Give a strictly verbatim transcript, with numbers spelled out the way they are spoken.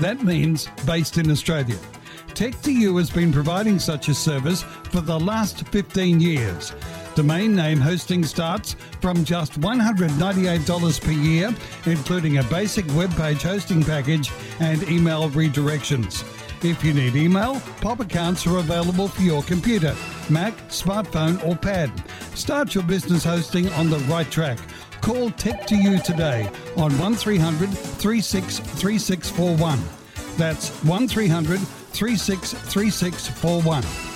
That means based in Australia. Tech two U has been providing such a service for the last fifteen years. Domain name hosting starts from just one hundred ninety-eight dollars per year, including a basic web page hosting package and email redirections. If you need email, pop accounts are available for your computer, Mac, smartphone or pad. Start your business hosting on the right track. Call Tech two U today on one three hundred, three six three six four one. That's one three hundred, three six three six four one.